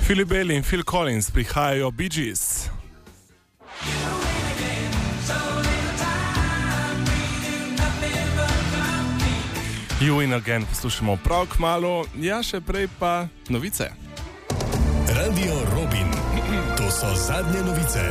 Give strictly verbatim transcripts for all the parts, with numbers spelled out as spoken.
Phil Bailey in Phil Collins prihajajo Bee Gees. You in again poslušamo prav kmalu, ja še prej pa novice. Radio Robin, to so zadnje novice.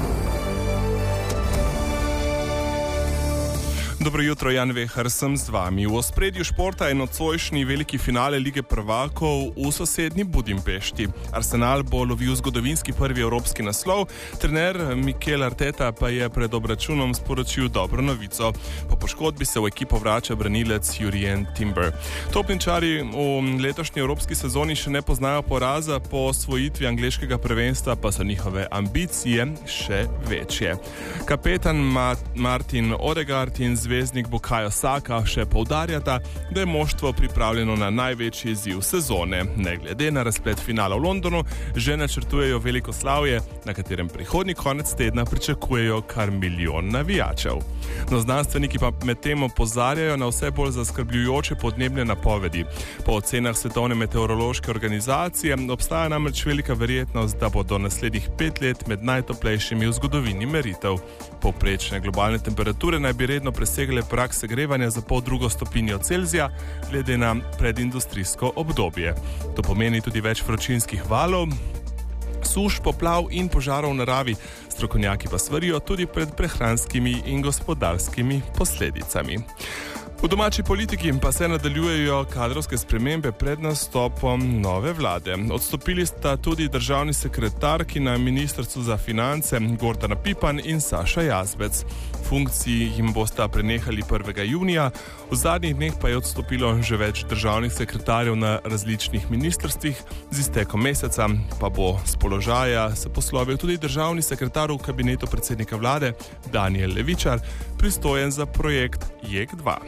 Dobro jutro, Jan Vehar, sem z vami. V ospredju športa je nocojšnji veliki finale Lige prvakov v sosednji Budimpešti. Arsenal bo lovil zgodovinski prvi evropski naslov, trener Mikel Arteta pa je pred obračunom sporočil dobro novico. Po poškodbi se v ekipo vrača branilec Jurien Timber. Topničari v letošnji evropski sezoni še ne poznajo poraza, po osvojitvi angleškega prvenstva pa so njihove ambicije še večje. Kapetan Ma- Martin Odegaard in zvezdnik Bukayo Saka še poudarjata, da je moštvo pripravljeno na največji izziv sezone. Ne glede na razplet finala v Londonu, že načrtujejo veliko slavje, na katerem prihodnji konec tedna pričakujejo kar milijon navijačev. No, znanstveniki pa med tem opozarjajo na vse bolj zaskrbljujoče podnebne napovedi. Po ocenah Svetovne meteorološke organizacije obstaja namreč velika verjetnost, da bodo naslednjih pet let med najtoplejšimi v zgodovini meritev. Povprečne globalne temperature naj bi redno presegle prag segrevanja za pol drugo stopinjo Celzija, glede na predindustrijsko obdobje. To pomeni tudi več vročinskih valov, suš, poplav in požarov v naravi. Strokovnjaki pa svarijo tudi pred prehranskimi in gospodarskimi posledicami. V domači politiki pa se nadaljujejo kadrovske spremembe pred nastopom nove vlade. Odstopili sta tudi državni sekretarki na Ministrstvu za finance Gordana Pipan in Saša Jazbec. Funkciji jim bosta prenehali prvega junija, v zadnjih dneh pa je odstopilo že več državnih sekretarjev na različnih ministrstvih, z iztekom meseca pa bo z položaja se poslovil tudi državni sekretar v kabinetu predsednika vlade Danijel Levičar, pristojen za projekt J E K dva.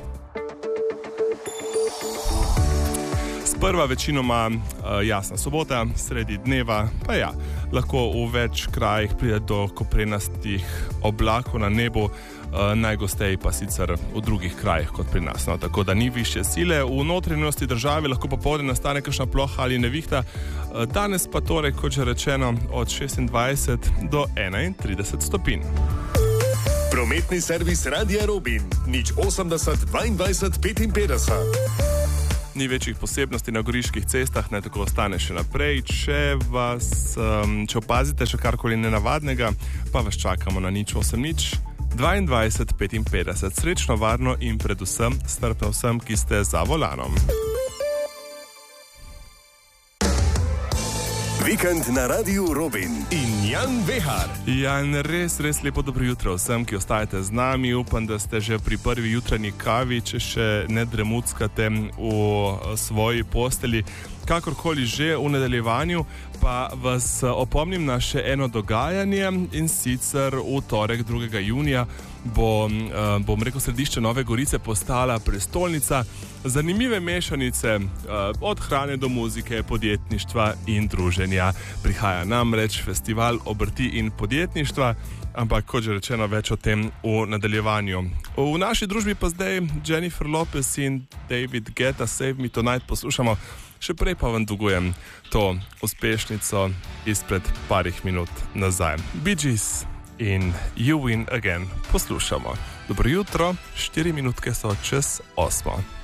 Sprva večinoma uh, jasna sobota, sredi dneva pa ja, lahko v več krajih pride do koprenastih oblakov na nebu, uh, najgosteje pa sicer v drugih krajih kot pri nas. No, tako da ni višje sile. V notranjosti države lahko popoldne nastane kakšna ploha ali nevihta, uh, danes pa torej, kot že rečeno, od šestindvajset do enaintrideset stopinj. Prometni servis Radia Robin, nič osemdeset dvaindvajset petinpetdeset. Ni večjih posebnosti na goriških cestah, naj tako ostane še naprej. Če vas, um, če opazite še karkoli nenavadnega, pa vas čakamo na nič osem nič dvaindvajset petinpetdeset. Srečno, varno in predvsem strpno vsem, ki ste za volanom. Vikend na Radiu Robin in Jan Vehar. Jan, res, res lepo dobro jutro vsem, ki ostajate z nami. Upam, da ste že pri prvi jutranji kavi, če še ne dremuckate v svoji posteli. Kakorkoli že, v nadaljevanju pa vas opomnim na še eno dogajanje, in sicer v torek drugega junija bo, bom rekel, središče Nove Gorice postala prestolnica zanimive mešanice od hrane do muzike, podjetništva in druženja. Prihaja namreč festival obrti in podjetništva, ampak kot že rečeno, več o tem v nadaljevanju. V naši družbi pa zdaj Jennifer Lopez in David Guetta Save Me Tonight poslušamo. Še prej pa vam dolgujem to uspešnico izpred parih minut nazaj. Bee Gees in You Win Again poslušamo. Dobro jutro, štiri minutke so čez osmo.